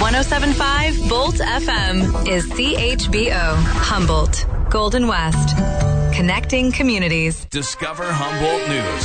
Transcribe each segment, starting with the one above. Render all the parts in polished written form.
107.5 Bolt FM is CHBO, Humboldt, Golden West. Connecting communities. Discover Humboldt News.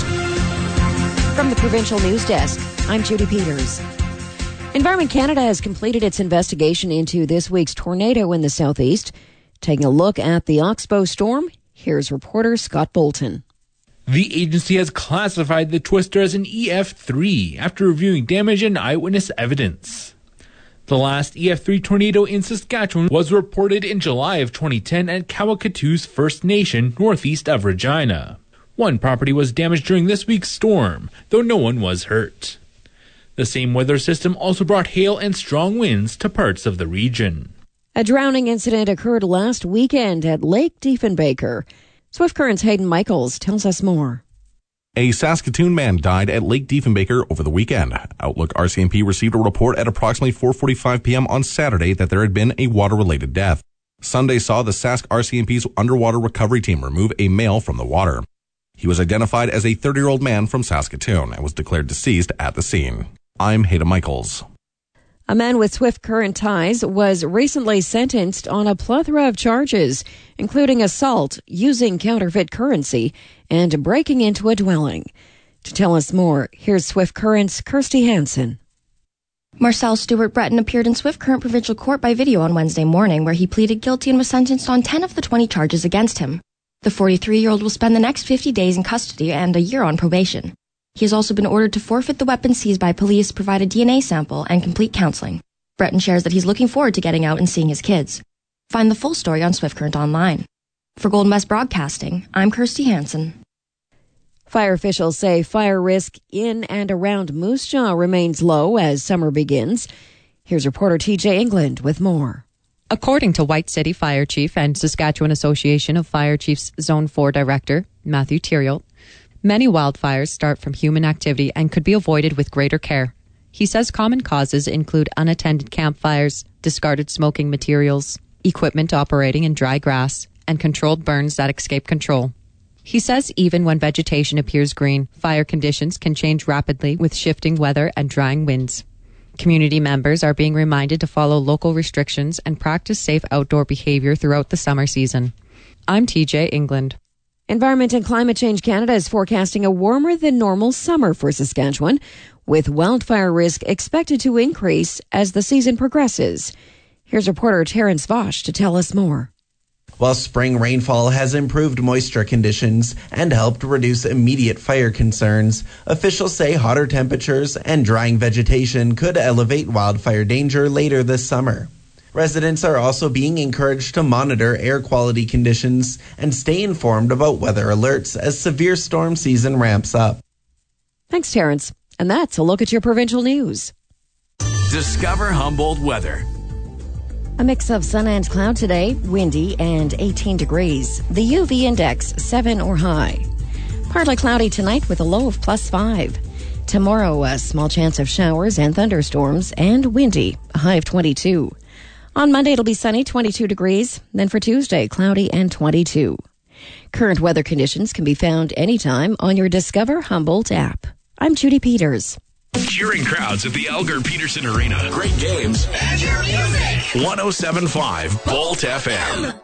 From the Provincial News Desk, I'm Judy Peters. Environment Canada has completed its investigation into this week's tornado in the southeast. Taking a look at the Oxbow storm, here's reporter Scott Bolton. The agency has classified the twister as an EF3 after reviewing damage and eyewitness evidence. The last EF3 tornado in Saskatchewan was reported in July of 2010 at Kawakatoose First Nation, northeast of Regina. One property was damaged during this week's storm, though no one was hurt. The same weather system also brought hail and strong winds to parts of the region. A drowning incident occurred last weekend at Lake Diefenbaker. Swift Current's Hayden Michaels tells us more. A Saskatoon man died at Lake Diefenbaker over the weekend. Outlook RCMP received a report at approximately 4:45 p.m. on Saturday that there had been a water-related death. Sunday saw the Sask RCMP's underwater recovery team remove a male from the water. He was identified as a 30-year-old man from Saskatoon and was declared deceased at the scene. I'm Hayden Michaels. A man with Swift Current ties was recently sentenced on a plethora of charges, including assault, using counterfeit currency, and breaking into a dwelling. To tell us more, here's Swift Current's Kirsty Hansen. Marcel Stewart Breton appeared in Swift Current Provincial Court by video on Wednesday morning, where he pleaded guilty and was sentenced on 10 of the 20 charges against him. The 43-year-old will spend the next 50 days in custody and a year on probation. He has also been ordered to forfeit the weapon seized by police, provide a DNA sample, and complete counseling. Breton shares that he's looking forward to getting out and seeing his kids. Find the full story on Swift Current online. For Golden West Broadcasting, I'm Kirsty Hansen. Fire officials say fire risk in and around Moose Jaw remains low as summer begins. Here's reporter TJ England with more. According to White City Fire Chief and Saskatchewan Association of Fire Chiefs Zone 4 Director Matthew Theriault, many wildfires start from human activity and could be avoided with greater care. He says common causes include unattended campfires, discarded smoking materials, equipment operating in dry grass, and controlled burns that escape control. He says even when vegetation appears green, fire conditions can change rapidly with shifting weather and drying winds. Community members are being reminded to follow local restrictions and practice safe outdoor behavior throughout the summer season. I'm TJ England. Environment and Climate Change Canada is forecasting a warmer than normal summer for Saskatchewan, with wildfire risk expected to increase as the season progresses. Here's reporter Terrence Vosch to tell us more. While spring rainfall has improved moisture conditions and helped reduce immediate fire concerns, officials say hotter temperatures and drying vegetation could elevate wildfire danger later this summer. Residents are also being encouraged to monitor air quality conditions and stay informed about weather alerts as severe storm season ramps up. Thanks, Terrence. And that's a look at your provincial news. Discover Humboldt weather. A mix of sun and cloud today, windy and 18 degrees. The UV index 7 or high. Partly cloudy tonight with a low of +5. Tomorrow, a small chance of showers and thunderstorms and windy, a high of 22. On Monday, it'll be sunny, 22 degrees. Then for Tuesday, cloudy and 22. Current weather conditions can be found anytime on your Discover Humboldt app. I'm Judy Peters. Cheering crowds at the Elgar Peterson Arena. Great games. And your music. 107.5 Bolt FM.